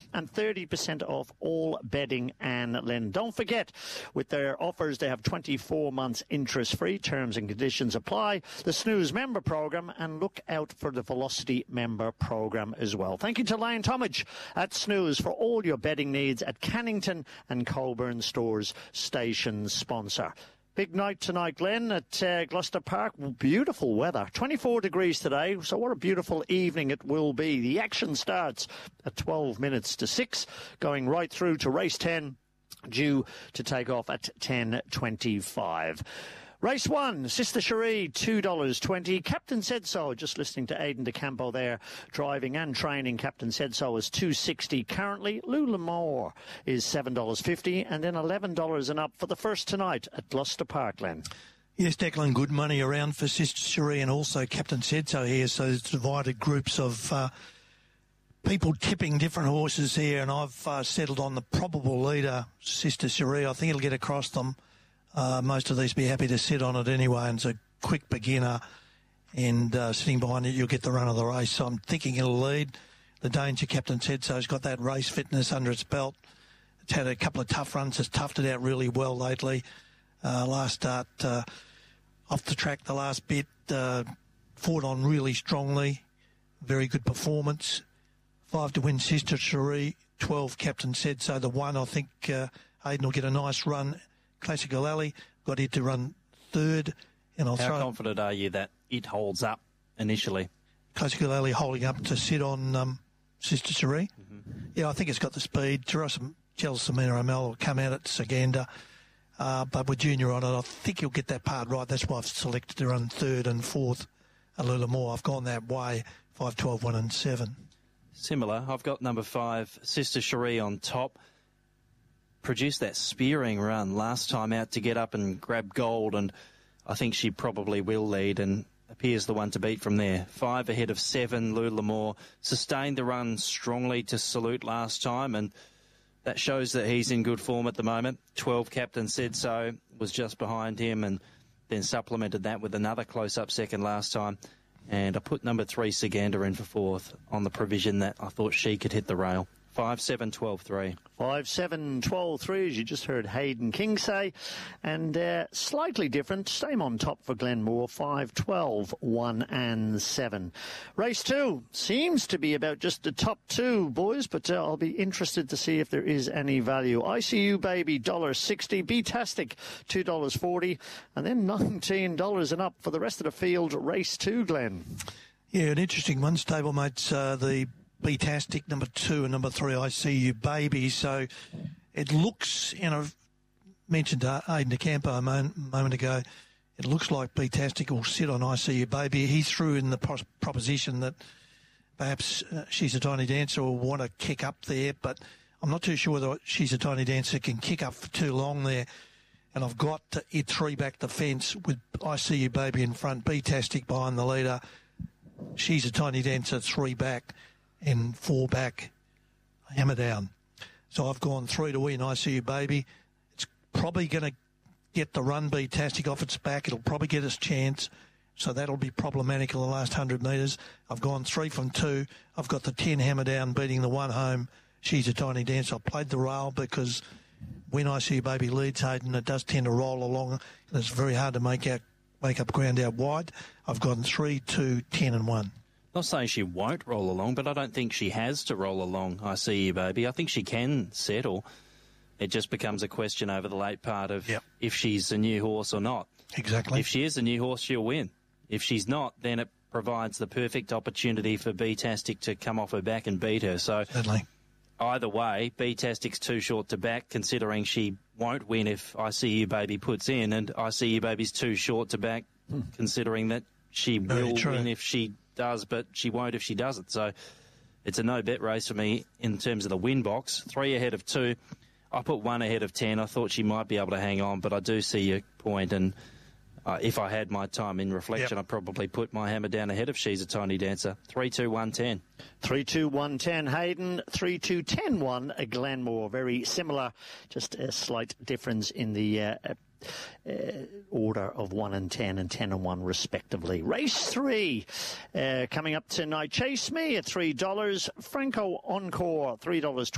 and 30% off all bedding and linen. Don't forget, with their offers, they have 24 months interest-free. Terms and conditions apply. The Snooze member program, and look out for the Velocity member program as well. Thank you to Lion Tomage at Snooze for all your bedding needs at Cannington and Coburn Stores station sponsor. Big night tonight, Glenn, at Gloucester Park. Beautiful weather. 24 degrees today, so what a beautiful evening it will be. The action starts at 12 minutes to 6, going right through to race 10, due to take off at 10:25. Race 1, Sister Cherie, $2.20. Captain Said So, just listening to Aidan DeCampo there, driving and training. Captain Said So is $2.60 currently. Lulamore is $7.50, and then $11 and up for the first tonight at Gloucester Park, Glen. Yes, Declan, good money around for Sister Cherie and also Captain Said So here, so there's divided groups of people tipping different horses here, and I've settled on the probable leader, Sister Cherie. I think it'll get across them. Most of these be happy to sit on it anyway, and it's a quick beginner, and sitting behind it, you'll get the run of the race. So I'm thinking it'll lead. The Danger, Captain Said So, has got that race fitness under its belt. It's had a couple of tough runs. It's toughed it out really well lately. Last start off the track, the last bit, fought on really strongly. Very good performance. 5 to win, Sister Cherie. 12, Captain Said So. The 1, I think Aidan will get a nice run. Classical Alley got it to run third, and How confident are you that it holds up initially? Classical Alley holding up to sit on Sister Cherie. Mm-hmm. Yeah, I think it's got the speed. Samina O'Mel will come out at Saganda, but with Junior on it, I think he'll get that part right. That's why I've selected to run third and fourth. Lulamore, I've gone that way. 5, 12, 1 and 7. Similar. I've got number 5, Sister Cherie on top. Produced that spearing run last time out to get up and grab gold, and I think she probably will lead and appears the one to beat from there. 5 ahead of 7, Lulamore. Sustained the run strongly to Salute last time, and that shows that he's in good form at the moment. 12, Captain Said So, was just behind him, and then supplemented that with another close-up second last time. And I put number 3, Saganda, in for 4th on the provision that I thought she could hit the rail. 5, 7, 12, 3. 5, 7, 12, 3, as you just heard Hayden King say. And slightly different, same on top for Glenmore. 5, 12, 1 and 7. Race 2 seems to be about just the top 2, boys, but I'll be interested to see if there is any value. ICU Baby, $1.60. Betastic, $2.40. And then $19 and up for the rest of the field. Race 2, Glenn. Yeah, an interesting one. Stablemates, the Betastic, number 2, and number 3, I See You Baby. So it looks, I've mentioned Aidan DeCampo a moment ago, it looks like Betastic will sit on I See You Baby. He threw in the proposition that perhaps She's a Tiny Dancer will want to kick up there, but I'm not too sure whether She's a Tiny Dancer can kick up for too long there. And I've got it 3 back the fence with I See You Baby in front, Betastic behind the leader, She's a Tiny Dancer 3 back, and 4 back, Hammer Down. So I've gone 3 to win, I See You Baby. It's probably going to get the run, Betastic, off its back. It'll probably get its chance, so that'll be problematic in the last 100 metres. I've gone 3 from 2. I've got the 10, Hammer Down, beating the 1 home, She's a Tiny Dancer. I played the rail because when I See You Baby leads, Hayden, it does tend to roll along, and it's very hard to make up ground out wide. I've gone 3, 2, 10 and 1. Not saying she won't roll along, but I don't think she has to roll along, I See You Baby. I think she can settle. It just becomes a question over the late part of if she's a new horse or not. Exactly. If she is a new horse, she'll win. If she's not, then it provides the perfect opportunity for Betastic to come off her back and beat her. So certainly, either way, Betastic's too short to back, considering she won't win if I See You Baby puts in, and I See You Baby's too short to back, considering that she will win if she does, but she won't if she doesn't. So it's a no-bet race for me in terms of the win box. 3 ahead of 2. I put 1 ahead of 10. I thought she might be able to hang on, but I do see your point, and if I had my time in reflection, I'd probably put my Hammer Down ahead of She's a Tiny Dancer. 3, 2, 1, 10. 3, 2, 1, 10 Hayden, 3, 2, 10, 1 Glenmore. Very similar, just a slight difference in the order of 1 and 10 and 10 and 1 respectively. Race 3 coming up tonight. Chase Me at $3. Franco Encore $3.